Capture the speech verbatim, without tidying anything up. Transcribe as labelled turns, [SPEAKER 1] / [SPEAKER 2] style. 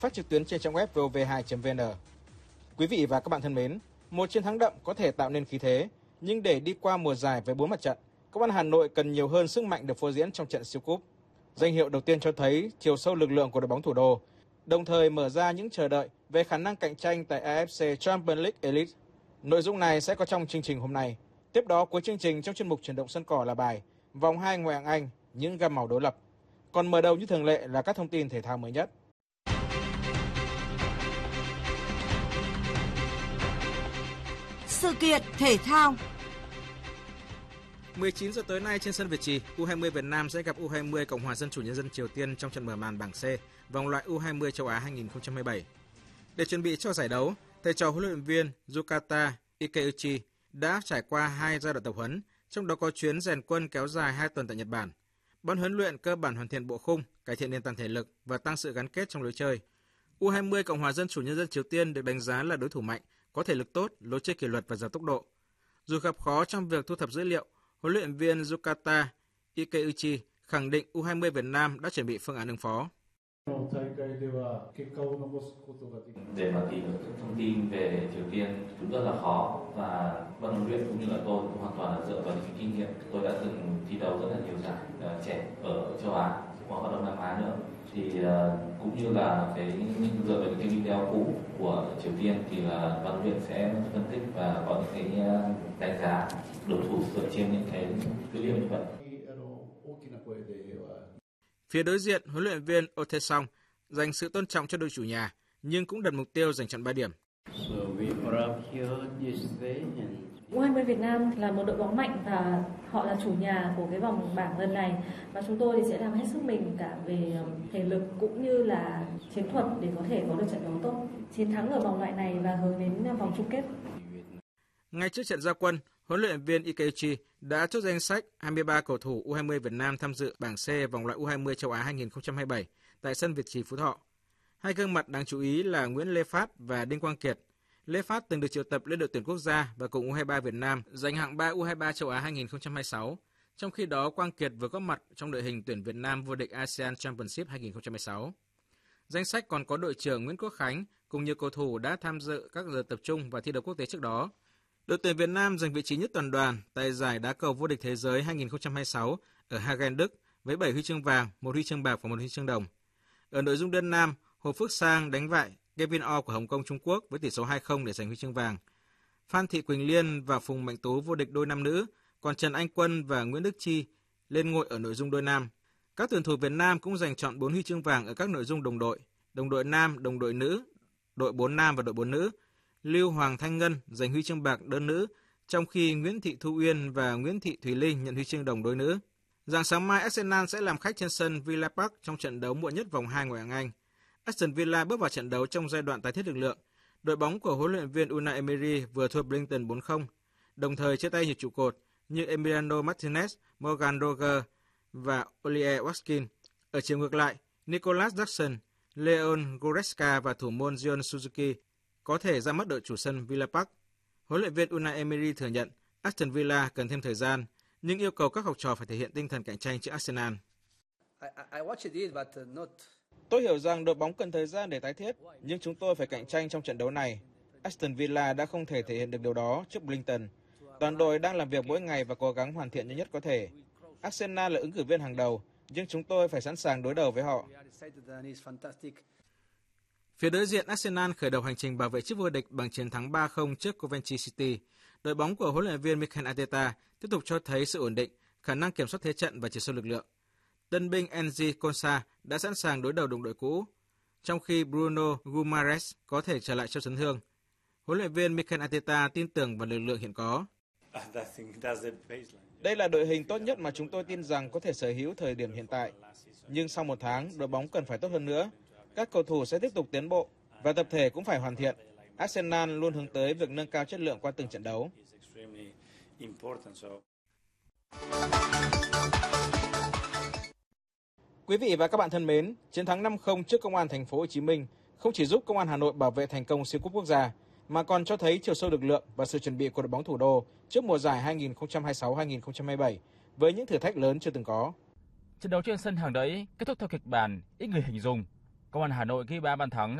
[SPEAKER 1] phát trực tuyến trên trang web vov hai chấm vn. Quý vị và các bạn thân mến, một chiến thắng đậm có thể tạo nên khí thế, nhưng để đi qua mùa giải với bốn mặt trận, Công an Hà Nội cần nhiều hơn sức mạnh được phô diễn trong trận siêu cúp. Danh hiệu đầu tiên cho thấy chiều sâu lực lượng của đội bóng thủ đô, đồng thời mở ra những chờ đợi về khả năng cạnh tranh tại a ép xê Champions League Elite. Nội dung này sẽ có trong chương trình hôm nay. Tiếp đó cuối chương trình trong chuyên mục Chuyển động sân cỏ là bài Vòng hai ngoại hạng Anh, những gam màu đối lập. Còn mở đầu như thường lệ là các thông tin thể thao mới nhất.
[SPEAKER 2] Sự kiện thể thao.
[SPEAKER 1] mười chín giờ tối nay trên sân Việt Trì, u hai mươi Việt Nam sẽ gặp u hai mươi Cộng hòa Dân chủ Nhân dân Triều Tiên trong trận mở màn bảng C, vòng loại u hai mươi châu Á hai không hai bảy. Để chuẩn bị cho giải đấu, thầy trò huấn luyện viên Yukata Ikeuchi đã trải qua hai giai đoạn tập huấn, trong đó có chuyến rèn quân kéo dài hai tuần tại Nhật Bản. Ban huấn luyện cơ bản hoàn thiện bộ khung, cải thiện nền tảng thể lực và tăng sự gắn kết trong lối chơi. u hai mươi Cộng hòa Dân chủ Nhân dân Triều Tiên được đánh giá là đối thủ mạnh, có thể lực tốt, lối chơi kỷ luật và giàu tốc độ. Dù gặp khó trong việc thu thập dữ liệu, huấn luyện viên Yukata Ikeuchi khẳng định u hai mươi Việt Nam đã chuẩn bị phương án ứng phó.
[SPEAKER 3] Để mà tìm được các thông tin về Triều Tiên cũng rất là khó, và ban huấn luyện cũng như là tôi cũng hoàn toàn là dựa vào những kinh nghiệm. Tôi đã từng thi đấu rất là nhiều giải uh, trẻ ở châu Á, hoặc ở Đông Nam Á nữa. Thì uh, cũng như là cái dựa vào những cái video cũ của Triều Tiên thì là ban huấn luyện sẽ phân tích và có những cái uh, đánh giá đối thủ dựa trên những cái dữ liệu như vậy.
[SPEAKER 1] Phía đối diện, huấn luyện viên Oh Tae-song dành sự tôn trọng cho đội chủ nhà, nhưng cũng đặt mục tiêu giành trận ba điểm.
[SPEAKER 4] u hai mươi Việt Nam là một đội bóng mạnh và họ là chủ nhà của cái vòng bảng lần này, và chúng tôi thì sẽ làm hết sức mình cả về thể lực cũng như là chiến thuật để có thể có được trận đấu tốt, chiến thắng ở vòng loại này và hướng đến vòng chung kết.
[SPEAKER 1] Ngay trước trận ra quân, huấn luyện viên Ikeuchi đã chốt danh sách hai mươi ba cầu thủ u hai mươi Việt Nam tham dự bảng C vòng loại u hai mươi châu Á hai không hai bảy tại sân Việt Trì, Phú Thọ. Hai gương mặt đáng chú ý là Nguyễn Lê Phát và Đinh Quang Kiệt. Lê Phát từng được triệu tập lên đội tuyển quốc gia và cùng u hai mươi ba Việt Nam giành hạng ba u hai mươi ba châu Á hai không hai sáu. Trong khi đó, Quang Kiệt vừa góp mặt trong đội hình tuyển Việt Nam vô địch a sê an Championship hai không hai sáu. Danh sách còn có đội trưởng Nguyễn Quốc Khánh cùng nhiều cầu thủ đã tham dự các giờ tập trung và thi đấu quốc tế trước đó. Đội tuyển Việt Nam giành vị trí nhất toàn đoàn tại giải đá cầu vô địch thế giới hai không hai sáu ở Hagen, Đức với bảy huy chương vàng, một huy chương bạc và một huy chương đồng. Ở nội dung đơn nam, Hồ Phước Sang đánh bại Kevin O của Hồng Kông, Trung Quốc với tỷ số hai không để giành huy chương vàng. Phan Thị Quỳnh Liên và Phùng Mạnh Tú vô địch đôi nam nữ, còn Trần Anh Quân và Nguyễn Đức Chi lên ngôi ở nội dung đôi nam. Các tuyển thủ Việt Nam cũng giành chọn bốn huy chương vàng ở các nội dung đồng đội, đồng đội nam, đồng đội nữ, đội bốn nam và đội bốn nữ. Lưu Hoàng Thanh Ngân giành huy chương bạc đơn nữ, trong khi Nguyễn Thị Thu Uyên và Nguyễn Thị Thùy Linh nhận huy chương đồng đôi nữ. Rạng sáng mai, Arsenal sẽ làm khách trên sân Villa Park trong trận đấu muộn nhất vòng hai ngoại hạng Anh. Aston Villa bước vào trận đấu trong giai đoạn tái thiết lực lượng. Đội bóng của huấn luyện viên Unai Emery vừa thua Brighton bốn không, đồng thời chia tay nhiều trụ cột như Emiliano Martinez, Morgan Roger và Olivier Watkins. Ở chiều ngược lại, Nicolas Jackson, Leon Goretzka và thủ môn Gion Suzuki có thể ra mắt đội chủ sân Villa Park. Huấn luyện viên Unai Emery thừa nhận Aston Villa cần thêm thời gian, nhưng yêu cầu các học trò phải thể hiện tinh thần cạnh tranh trước Arsenal. Tôi hiểu rằng đội bóng cần thời gian để tái thiết, nhưng chúng tôi phải cạnh tranh trong trận đấu này. Aston Villa đã không thể thể hiện được điều đó trước Brighton. Toàn đội đang làm việc mỗi ngày và cố gắng hoàn thiện nhanh nhất có thể. Arsenal là ứng cử viên hàng đầu, nhưng chúng tôi phải sẵn sàng đối đầu với họ. Phía đối diện, Arsenal khởi đầu hành trình bảo vệ chức vô địch bằng chiến thắng ba không trước Coventry City. Đội bóng của huấn luyện viên Mikel Arteta tiếp tục cho thấy sự ổn định, khả năng kiểm soát thế trận và chiều sâu lực lượng. Tân binh Enzi Konsa đã sẵn sàng đối đầu đồng đội cũ, trong khi Bruno Guimaraes có thể trở lại sau chấn thương. Huấn luyện viên Mikel Arteta tin tưởng vào lực lượng hiện có. Đây là đội hình tốt nhất mà chúng tôi tin rằng có thể sở hữu thời điểm hiện tại. Nhưng sau một tháng, đội bóng cần phải tốt hơn nữa. Các cầu thủ sẽ tiếp tục tiến bộ và tập thể cũng phải hoàn thiện. Arsenal luôn hướng tới việc nâng cao chất lượng qua từng trận đấu. Quý vị và các bạn thân mến, chiến thắng năm không trước Công an Thành phố Hồ Chí Minh không chỉ giúp Công an Hà Nội bảo vệ thành công siêu cúp quốc gia, mà còn cho thấy chiều sâu lực lượng và sự chuẩn bị của đội bóng thủ đô trước mùa giải hai không hai sáu hai không hai bảy với những thử thách lớn chưa từng có.
[SPEAKER 5] Trận đấu trên sân hàng đẫy kết thúc theo kịch bản ít người hình dung. Công an Hà Nội ghi ba bàn thắng